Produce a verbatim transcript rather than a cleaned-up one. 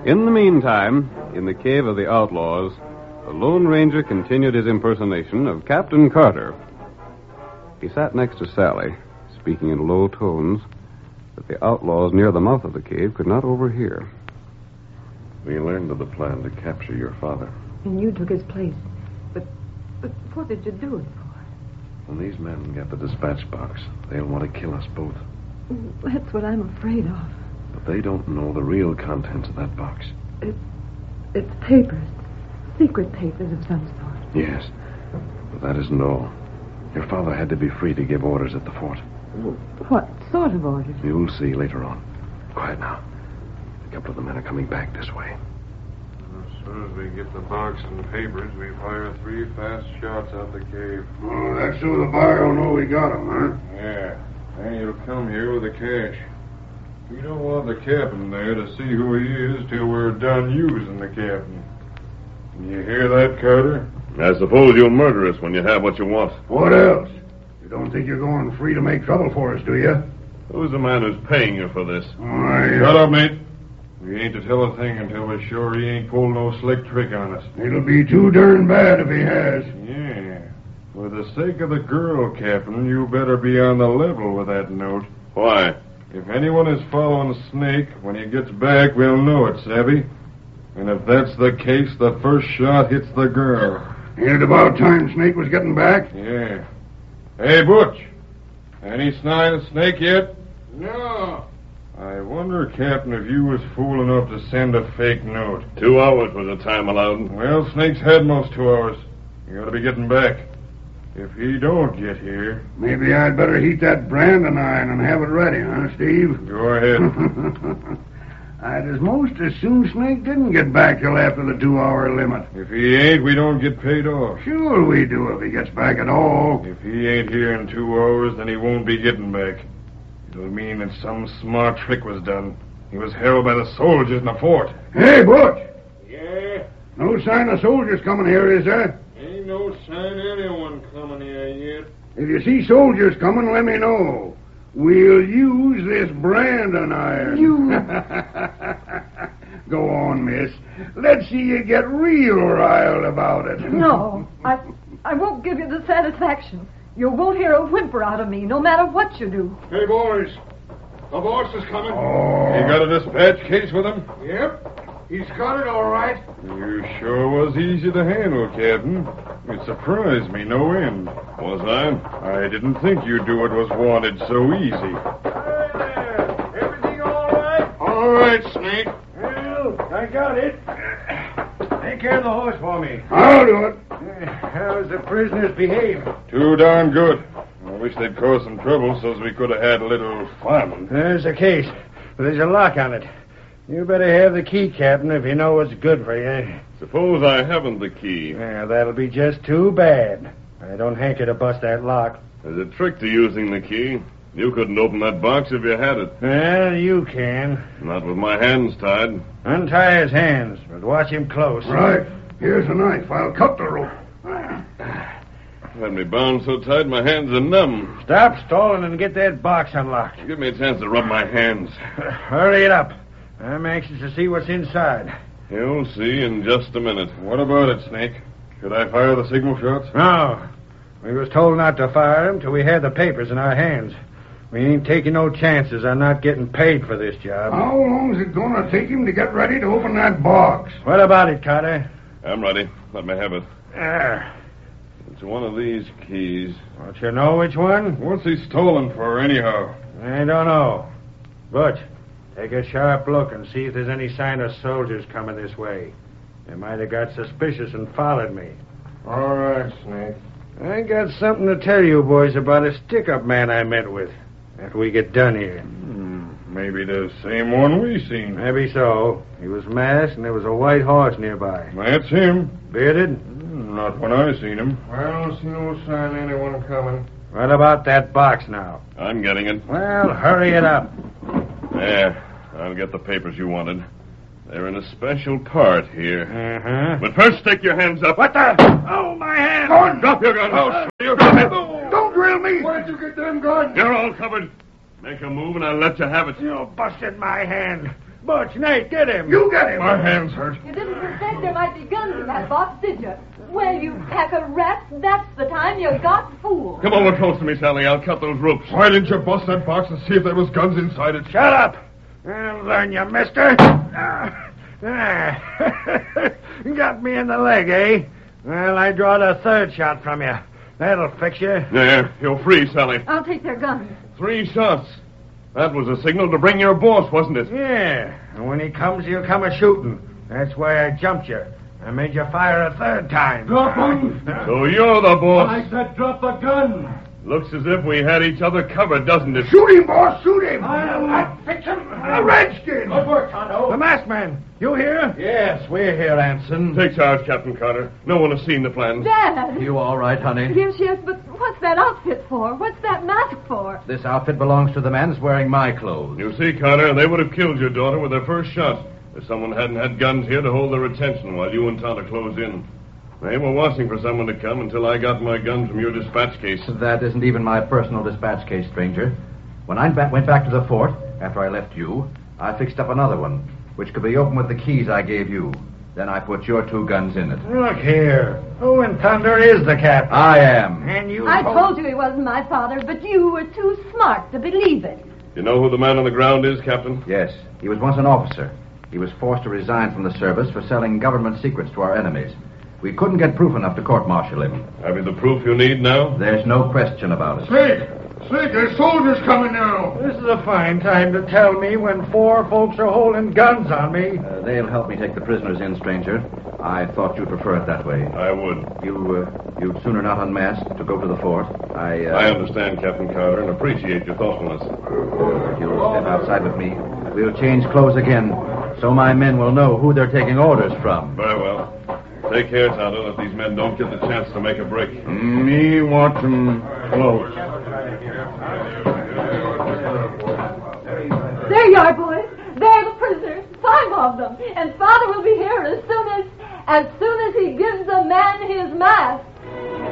In the meantime, in the cave of the outlaws, the Lone Ranger continued his impersonation of Captain Carter. He sat next to Sally, speaking in low tones that the outlaws near the mouth of the cave could not overhear. We learned of the plan to capture your father. And you took his place. But, but what did you do it for? When these men get the dispatch box, they'll want to kill us both. That's what I'm afraid of. But they don't know the real contents of that box. It's, it's papers. Secret papers of some sort. Yes. But that isn't all. Your father had to be free to give orders at the fort. What sort of orders? You'll see later on. Quiet now. A couple of the men are coming back this way. As soon as we get the box and the papers, we fire three fast shots out the cave. Oh, that's so the buyer will know we got him, huh? Yeah. And he'll come here with the cash. We don't want the captain there to see who he is till we're done using the captain. You hear that, Carter? I suppose you'll murder us when you have what you want. What else? You don't think you're going free to make trouble for us, do you? Who's the man who's paying you for this? I, Shut up, mate. We ain't to tell a thing until we're sure he ain't pulled no slick trick on us. It'll be too darn bad if he has. Yeah. For the sake of the girl, Captain, you better be on the level with that note. Why? If anyone is following Snake, when he gets back, we'll know it, savvy? And if that's the case, the first shot hits the girl. Ain't it about time Snake was getting back? Yeah. Hey, Butch. Any sign of Snake yet? No. I wonder, Captain, if you was fool enough to send a fake note. Two hours was the time allowed. Well, Snake's had most two hours. You ought to be getting back. If he don't get here... Maybe I'd better heat that branding iron and have it ready, huh, Steve? Go ahead. I'd as most as soon Snake didn't get back till after the two-hour limit. If he ain't, we don't get paid off. Sure we do if he gets back at all. If he ain't here in two hours, then he won't be getting back. It'll mean that some smart trick was done. He was held by the soldiers in the fort. Hey, Butch! Yeah? No sign of soldiers coming here, is there? Ain't no sign of anyone coming here yet. If you see soldiers coming, let me know. We'll use this branding iron. You... Go on, miss. Let's see you get real riled about it. No, I, I won't give you the satisfaction. You won't hear a whimper out of me, no matter what you do. Hey, boys. The boss is coming. Oh. You got a dispatch case with him? Yep. He's got it all right. You sure was easy to handle, Captain. It surprised me no end. Was I? I didn't think you'd do what was wanted so easy. Hi there. Everything all right? All right, Snake. Well, I got it. Take care of the horse for me. I'll do it. How's the prisoners behave? Too darn good. I wish they'd cause some trouble so's we could have had a little fun. There's the case. There's a lock on it. You better have the key, Captain, if you know what's good for you. Suppose I haven't the key. Yeah, that'll be just too bad. I don't hanker to bust that lock. There's a trick to using the key. You couldn't open that box if you had it. Well, you can. Not with my hands tied. Untie his hands, but watch him close. Right. Here's a knife. I'll cut the rope. Had me bound so tight my hands are numb. Stop stalling and get that box unlocked. Give me a chance to rub my hands. Hurry it up. I'm anxious to see what's inside. You'll see in just a minute. What about it, Snake? Should I fire the signal shots? No. We was told not to fire them till we had the papers in our hands. We ain't taking no chances on not getting paid for this job. How long's it going to take him to get ready to open that box? What about it, Carter? I'm ready. Let me have it. There. It's one of these keys. Don't you know which one? What's he stolen for, anyhow? I don't know. Butch, take a sharp look and see if there's any sign of soldiers coming this way. They might have got suspicious and followed me. All right, Snake. I got something to tell you boys about a stick-up man I met with after we get done here. Hmm, maybe the same one we seen. Maybe so. He was masked and there was a white horse nearby. That's him. Bearded? Not when I seen him. I don't see no sign of anyone coming. What about that box now? I'm getting it. Well, hurry it up. There. I'll get the papers you wanted. They're in a special part here. Uh-huh. But first, stick your hands up. What the? Oh, my hand! Gun! Drop your gun. Oh, you. Don't drill me! Where'd you get them guns? You're all covered. Make a move and I'll let you have it. You busted my hand. Butch, Nate, get him. You get him. My hand's hurt. You didn't suspect there might be guns in that box, did you? Well, you pack of rats, that's the time you got fooled. Come over close to me, Sally. I'll cut those ropes. Why didn't you bust that box and see if there was guns inside it? Shut up. I'll learn you, mister. Ah. Ah. Got me in the leg, eh? Well, I drawed a third shot from you. That'll fix you. There, you're free, Sally. I'll take their guns. Three shots. That was a signal to bring your boss, wasn't it? Yeah, and when he comes, he'll come a-shooting. That's why I jumped you. I made you fire a third time. Drop him. So you're the boss. I said drop the gun. Looks as if we had each other covered, doesn't it? Shoot him, boss. Shoot him. I'll fix him. A redskin. Good work, Tonto. The masked man, you here? Yes, we're here, Anson. Take charge, Captain Carter. No one has seen the plans. Dad! You all right, honey? Yes, yes, but what's that outfit for? What's that mask for? This outfit belongs to the man who's wearing my clothes. You see, Carter, they would have killed your daughter with their first shot if someone hadn't had guns here to hold their attention while you and Tonto closed in. They were watching for someone to come until I got my gun from your dispatch case. That isn't even my personal dispatch case, stranger. When I ba- went back to the fort, after I left you, I fixed up another one, which could be opened with the keys I gave you. Then I put your two guns in it. Look here. Who in thunder is the captain? I am. And you I told you he wasn't my father, but you were too smart to believe it. You know who the man on the ground is, Captain? Yes, he was once an officer. He was forced to resign from the service for selling government secrets to our enemies. We couldn't get proof enough to court-martial him. Have you the proof you need now? There's no question about it. Snake. Snake, there's soldiers coming now. This is a fine time to tell me when four folks are holding guns on me. Uh, they'll help me take the prisoners in, stranger. I thought you'd prefer it that way. I would. You, uh, you'd sooner not unmask to go to the fort. I, uh... I understand, Captain Carter, and appreciate your thoughtfulness. If you'll step outside with me, we'll change clothes again, so my men will know who they're taking orders from. Very well. Take care, Tonto, that these men don't get the chance to make a break. Me want them close. There you are, boys. They're the prisoners, five of them. And Father will be here as soon as, as soon as he gives the man his mask.